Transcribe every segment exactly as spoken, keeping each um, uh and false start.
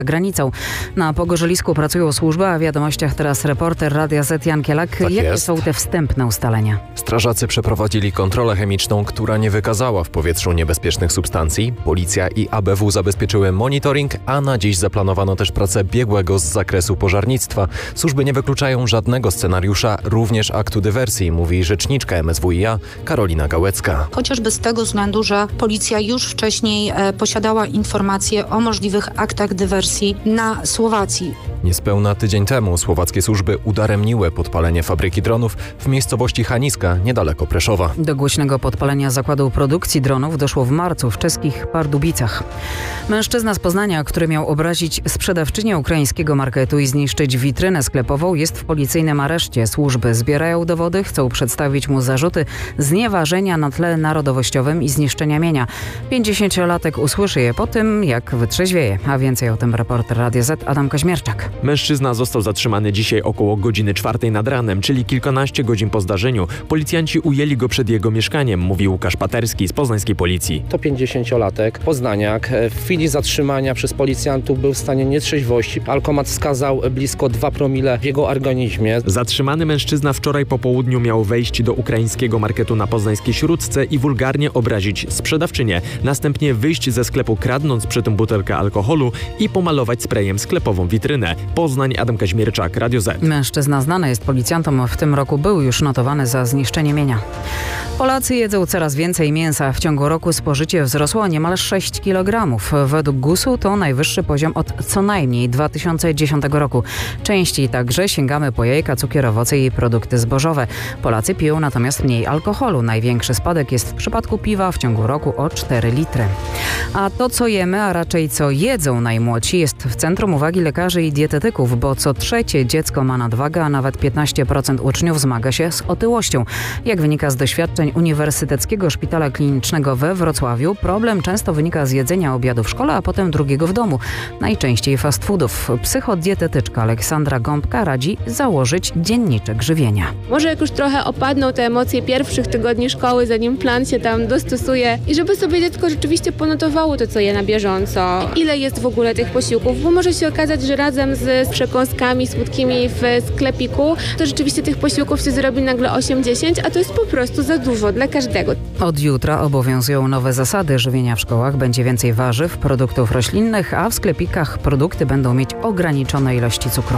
granicą. Na Pogorzelisku pracują służby, a w wiadomościach teraz reporter Radia Z Jan Kielak. Tak Jakie jest. są te wstępne ustalenia? Strażacy przeprowadzili kontrolę chemiczną, która nie wykazała w powietrzu niebezpiecznych substancji. Policja i A B W zabezpieczyły monitoring, a na dziś zaplanowano też pracę biegłego z zakresu pożarnictwa. Służby nie wykluczają żadnego scenariusza, również aktu dywersji, mówi rzeczniczka M S W i A Karolina Gałecka. Chociażby z tego względu, że policja już wcześniej e, posiadała informacje o możliwych aktach dywersji na Słowacji. Niespełna tydzień temu słowackie służby udaremniły podpalenie fabryki dronów w miejscowości Chaniska, niedaleko Preszowa. Do głośnego podpalenia zakładu produkcji dronów doszło w marcu w czeskich Pardubicach. Mężczyzna z Poznania, który miał obrazić sprzedawczynię ukraińskiego marketu i zniszczyć witrynę sklepową, jest w policyjnym areszcie. Służby zbierają dowody, chcą przedstawić mu zarzuty znieważenia na tle narodowościowym i zniszczenia mienia. pięćdziesięciolatek usłyszy je po tym, jak wytrzeźwieje. A więcej o tym reporter Radia Z Adam Kaźmierczak. Mężczyzna został zatrzymany dzisiaj około godziny czwartej nad ranem, czyli kilkanaście godzin po zdarzeniu. Policjanci ujęli go przed jego mieszkaniem, mówi Łukasz Paterski z poznańskiej policji. To pięćdziesięciolatek, poznaniak. W chwili zatrzymania przez policjantów był w stanie nietrzeźwości. Alkomat wskazał blisko dwa promile w jego organizmie. Zatrzymany mężczyzna wczoraj po południu miał wejść do ukraińskiego marketu na poznańskiej Śródce i wulgarnie obrazić sprzedawczynię. Następnie wyjść ze sklepu kradnąc przy tym butelkę alkoholu i pomalować sprayem sklepową witrynę. Poznań, Adam Kaźmierczak, Radio Z. Mężczyzna znany jest policjantom. W tym roku był już notowany za zniszczenie mienia. Polacy jedzą coraz więcej mięsa. W ciągu roku spożycie wzrosło o niemal sześć kilogramów. Według gusu to najwyższy poziom od co najmniej dwa tysiące dziesiątego roku. Częściej także sięgamy po jajka, cukier, owoce i produkty zbożowe. Polacy piją natomiast mniej alkoholu. Największy spadek jest w przypadku piwa w ciągu roku o cztery litry. A to, co jemy, a raczej co jedzą najmłodsi, jest w centrum uwagi lekarzy i dietetyków, bo co trzecie dziecko ma nadwagę, a nawet piętnaście procent uczniów zmaga się z otyłością. Jak wynika z doświadczeń Uniwersyteckiego Szpitala Klinicznego we Wrocławiu, problem często wynika z jedzenia obiadu w szkole, a potem drugiego w domu. Najczęściej fast foodów. Psychodietetyczka Aleksandra Gąbka radzi założyć dzienniczek żywienia. Może jak już trochę opadną te emocje pierwszych tygodni szkoły, zanim plan się tam dostosuje i żeby sobie dziecko rzeczywiście ponotowało to, co je na bieżąco. Ile jest w ogóle tych posiłków, bo może się okazać, że razem z przekąskami słodkimi w sklepiku to rzeczywiście tych posiłków się zrobi nagle osiem dziesięć, a to jest po prostu za dużo dla każdego. Od jutra obowiązują nowe zasady żywienia w szkołach. Będzie więcej warzyw, produktów roślinnych, a w sklepikach produkty będą mieć ograniczone ilości cukru.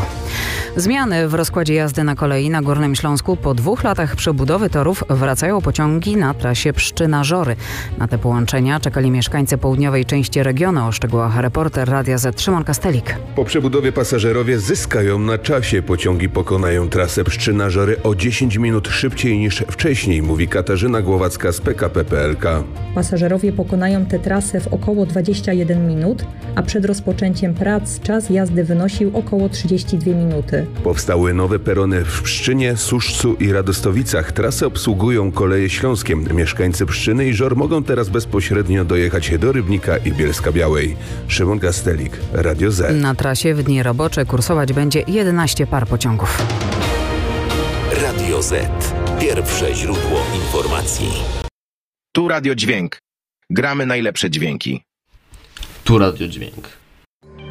Zmiany w rozkładzie jazdy na kolei na Górnym Śląsku. Po dwóch latach przebudowy torów wracają pociągi na trasie Pszczyna-Żory. Na te połączenia czekali mieszkańcy południowej części regionu. O szczegółach reporter Radia Z Szymon Kastelik. Po przebudowie pasażerowie zyskają na czasie. Pociągi pokonają trasę Pszczyna-Żory o dziesięć minut szybciej niż wcześniej, mówi Katarzyna Głowacka z P K P P L K. Pasażerowie pokonają tę trasę w około dwadzieścia jeden minut, a przed rozpoczęciem prac czas jazdy wynosił około trzydzieści dwie minuty. Powstały nowe perony w Pszczynie, Suszcu i Radostowicach. Trasę obsługują Koleje Śląskie. Mieszkańcy Pszczyny i Żor mogą teraz bezpośrednio dojechać do Rybnika i Bielska-Białej. Szymon Kastelik, Radio Z. Na trasie w dni robocze kursować będzie jedenaście par pociągów. Radio Z. Pierwsze źródło informacji. Tu Radio Dźwięk. Gramy najlepsze dźwięki. Tu Radio Dźwięk.